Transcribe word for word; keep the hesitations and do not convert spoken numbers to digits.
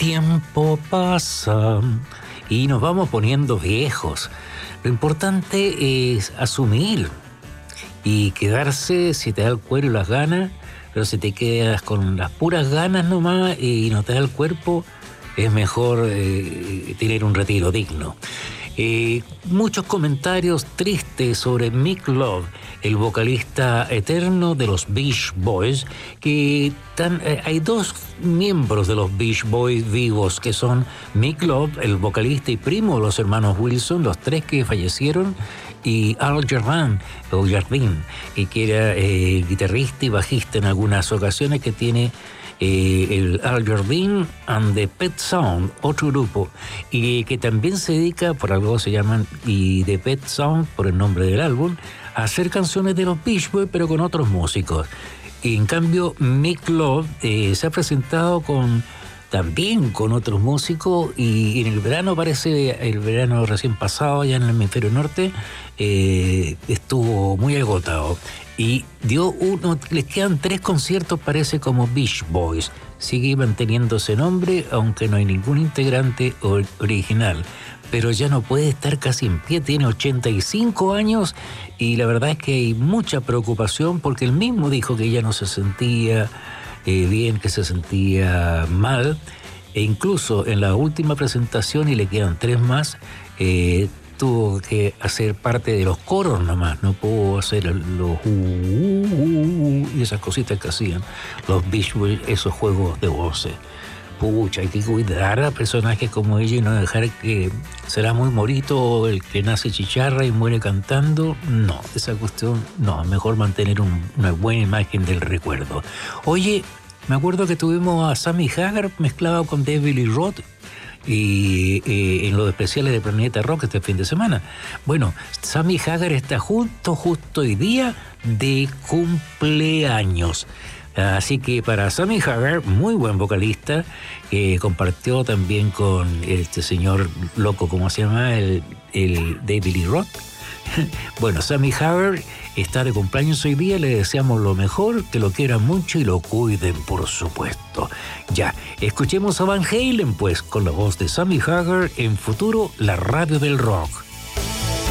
tiempo pasa y nos vamos poniendo viejos. Lo importante es asumir y quedarse si te da el cuero y las ganas, pero si te quedas con las puras ganas nomás y no te da el cuerpo, es mejor eh, tener un retiro digno. Eh, muchos comentarios tristes sobre Mick Love, el vocalista eterno de los Beach Boys, que tan, eh, hay dos miembros de los Beach Boys vivos, que son Mick Love, el vocalista y primo de los hermanos Wilson, los tres que fallecieron, y Al Jardin, o Jardin, y que era eh, guitarrista y bajista en algunas ocasiones, que tiene Eh, el Al Jardin and the Pet Sound, otro grupo, y que también se dedica, por algo se llaman, y The Pet Sound, por el nombre del álbum, a hacer canciones de los Beach Boys, pero con otros músicos. Y en cambio, Mick Love eh, se ha presentado con también con otros músicos, y en el verano, parece, el verano recién pasado, allá en el hemisferio norte, eh, estuvo muy agotado. Y dio uno, les quedan tres conciertos, parece, como Beach Boys. Sigue manteniendo ese nombre, aunque no hay ningún integrante original. Pero ya no puede estar casi en pie, tiene ochenta y cinco años, y la verdad es que hay mucha preocupación, porque él mismo dijo que ya no se sentía eh, bien, que se sentía mal, e incluso en la última presentación, y le quedan tres más, eh, tuvo que hacer parte de los coros nomás, no pudo hacer los uh, uh, uh, y esas cositas que hacían los Beach Boys, esos juegos de voces. Pucha, hay que cuidar a personajes como ella y no dejar que será muy morito el que nace chicharra y muere cantando. No, esa cuestión no, mejor mantener un, una buena imagen del recuerdo. Oye, me acuerdo que tuvimos a Sammy Hagar mezclado con David Lee Roth y eh, en los especiales de Planeta Rock este fin de semana. Bueno, Sammy Hagar está justo, justo hoy día de cumpleaños. Así que para Sammy Hagar, muy buen vocalista, que compartió también con este señor loco, ¿cómo se llama? El, el David Lee Roth. Bueno, Sammy Hagar está de cumpleaños hoy día, le deseamos lo mejor, que lo quieran mucho y lo cuiden, por supuesto. Ya, escuchemos a Van Halen, pues, con la voz de Sammy Hagar en Futuro, la radio del rock.